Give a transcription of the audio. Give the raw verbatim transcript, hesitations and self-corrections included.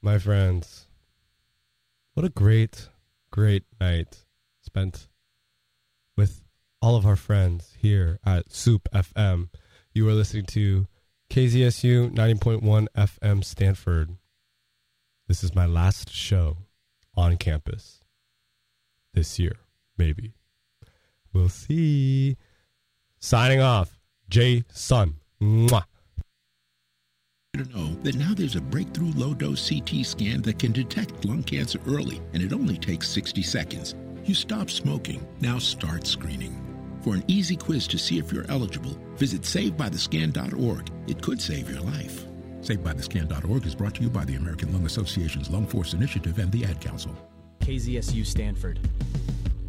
my friends. What a great, great night spent with all of our friends here at Soup F M. You are listening to K Z S U ninety point one F M Stanford. This is my last show on campus this year, maybe. We'll see. Signing off, Jay Sun. Mwah. To know that now there's a breakthrough low-dose C T scan that can detect lung cancer early, and it only takes sixty seconds. You stop smoking. Now start screening. For an easy quiz to see if you're eligible, visit save by the scan dot org. It could save your life. Save by the scan dot org is brought to you by the American Lung Association's Lung Force Initiative and the Ad Council. K Z S U Stanford.